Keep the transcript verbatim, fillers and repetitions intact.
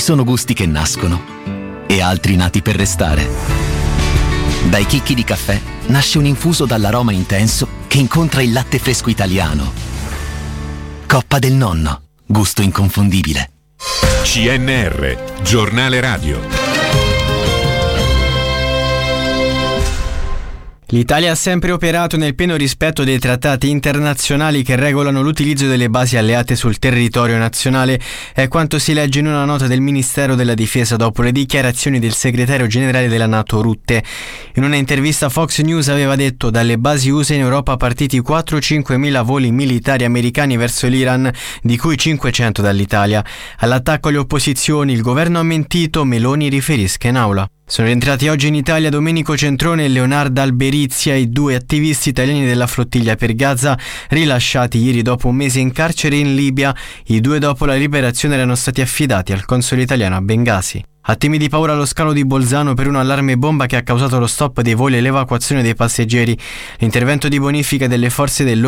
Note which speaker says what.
Speaker 1: sono gusti che nascono e altri nati per restare. Dai chicchi di caffè nasce un infuso dall'aroma intenso che incontra il latte fresco italiano. Coppa del Nonno, gusto inconfondibile.
Speaker 2: C N R, giornale radio.
Speaker 3: L'Italia ha sempre operato nel pieno rispetto dei trattati internazionali che regolano l'utilizzo delle basi alleate sul territorio nazionale. È quanto si legge in una nota del Ministero della Difesa dopo le dichiarazioni del segretario generale della NATO Rutte. In una intervista Fox News aveva detto: dalle basi U S A in Europa partiti quattro cinque mila voli militari americani verso l'Iran, di cui cinquecento dall'Italia. All'attacco alle opposizioni il governo ha mentito, Meloni riferisca in aula. Sono rientrati oggi in Italia Domenico Centrone e Leonardo Alberizia, i due attivisti italiani della flottiglia per Gaza, rilasciati ieri dopo un mese in carcere in Libia. I due dopo la liberazione erano stati affidati al console italiano a Bengasi. Attimi di paura allo scalo di Bolzano per un allarme bomba che ha causato lo stop dei voli e l'evacuazione dei passeggeri. L'intervento di bonifica delle forze dell'ordine